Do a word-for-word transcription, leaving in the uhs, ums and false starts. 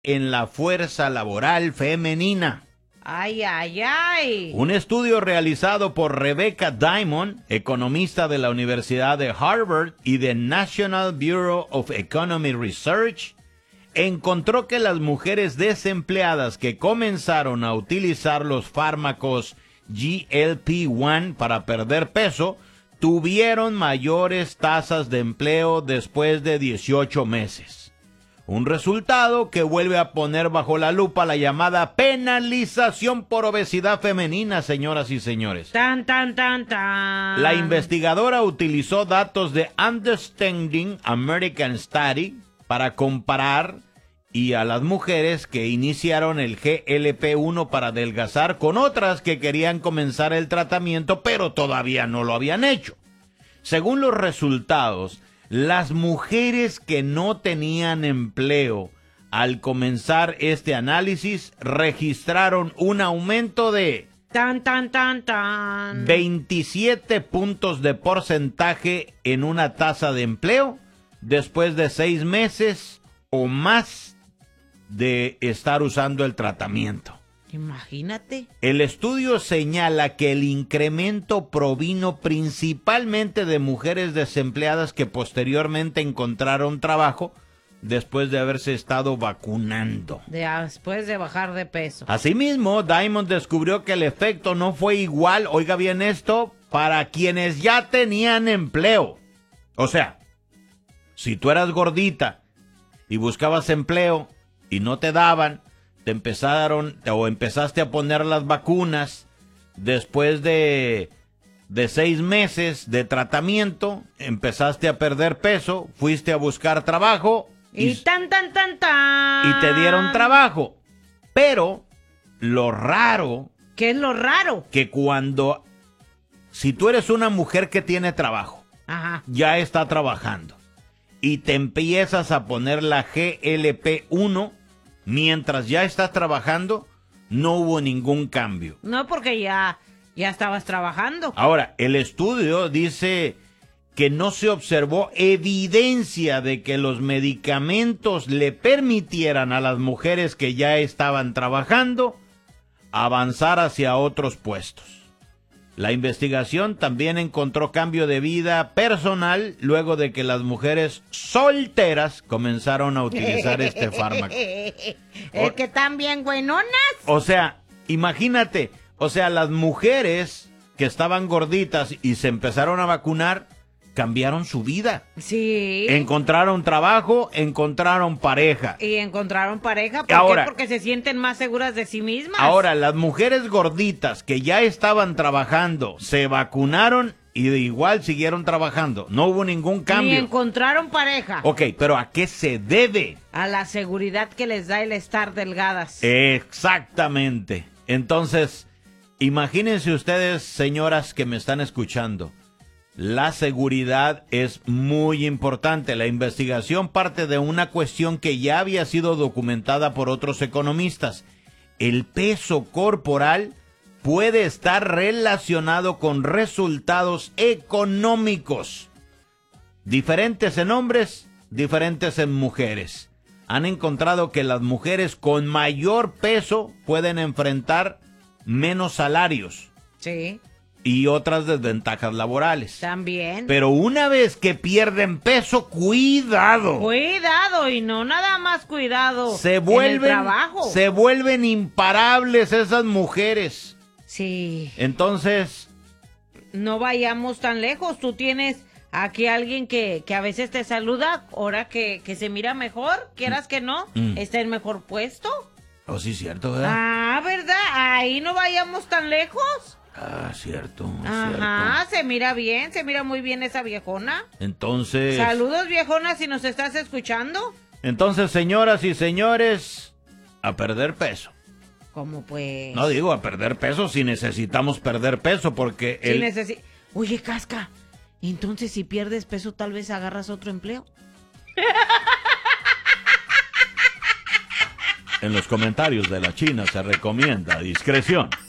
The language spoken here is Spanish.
en la fuerza laboral femenina. Ay, ay, ay. Un estudio realizado por Rebecca Diamond, economista de la Universidad de Harvard y de National Bureau of Economic Research, encontró que las mujeres desempleadas que comenzaron a utilizar los fármacos G L P uno para perder peso tuvieron mayores tasas de empleo después de dieciocho meses. Un resultado que vuelve a poner bajo la lupa la llamada penalización por obesidad femenina, señoras y señores. Tan, tan, tan, tan. La investigadora utilizó datos de Understanding American Study para comparar y a las mujeres que iniciaron el G L P uno para adelgazar con otras que querían comenzar el tratamiento pero todavía no lo habían hecho. Según los resultados, las mujeres que no tenían empleo al comenzar este análisis registraron un aumento de Tan, tan, tan, tan. veintisiete puntos de porcentaje en una tasa de empleo después de seis meses o más de estar usando el tratamiento. Imagínate. El estudio señala que el incremento provino principalmente de mujeres desempleadas que posteriormente encontraron trabajo después de haberse estado vacunando. De, después de bajar de peso. Asimismo, Diamond descubrió que el efecto no fue igual, oiga bien esto, para quienes ya tenían empleo. O sea, si tú eras gordita y buscabas empleo y no te daban, te empezaron o empezaste a poner las vacunas después de, de seis meses de tratamiento, empezaste a perder peso, fuiste a buscar trabajo y, y tan tan tan tan y te dieron trabajo. Pero lo raro, ¿qué es lo raro? Que cuando si tú eres una mujer que tiene trabajo, ajá, ya está trabajando y te empiezas a poner la G L P uno mientras ya estás trabajando, no hubo ningún cambio. No, porque ya, ya estabas trabajando. Ahora, el estudio dice que no se observó evidencia de que los medicamentos le permitieran a las mujeres que ya estaban trabajando avanzar hacia otros puestos. La investigación también encontró cambio de vida personal luego de que las mujeres solteras comenzaron a utilizar este fármaco. Es que están bien buenonas. O sea, imagínate, o sea, las mujeres que estaban gorditas y se empezaron a vacunar, cambiaron su vida. Sí. Encontraron trabajo, encontraron pareja. Y encontraron pareja, ¿por ahora, qué? Porque se sienten más seguras de sí mismas. Ahora, las mujeres gorditas que ya estaban trabajando, se vacunaron y de igual siguieron trabajando. No hubo ningún cambio. Ni encontraron pareja. Ok, pero ¿a qué se debe? A la seguridad que les da el estar delgadas. Exactamente. Entonces, imagínense ustedes, señoras que me están escuchando. La seguridad es muy importante. La investigación parte de una cuestión que ya había sido documentada por otros economistas. El peso corporal puede estar relacionado con resultados económicos. Diferentes en hombres, diferentes en mujeres. Han encontrado que las mujeres con mayor peso pueden enfrentar menos salarios. Sí. Y otras desventajas laborales. También. Pero una vez que pierden peso, cuidado. Cuidado, y no nada más cuidado. Se vuelven, en el trabajo. Se vuelven imparables esas mujeres. Sí. Entonces, no vayamos tan lejos. Tú tienes aquí alguien que, que a veces te saluda, ahora que, que se mira mejor, quieras que no, mm. está en mejor puesto. Oh, sí, cierto, ¿verdad? Ah, ¿verdad? Ahí no vayamos tan lejos. Ah, cierto, Ajá, cierto. se mira bien, se mira muy bien esa viejona. Entonces... Saludos, viejona, si nos estás escuchando. Entonces, señoras y señores, a perder peso. ¿Cómo pues? No digo a perder peso si necesitamos perder peso, porque... Si el... necesi- Oye, Casca, entonces si pierdes peso tal vez agarras otro empleo. En los comentarios de la China se recomienda discreción.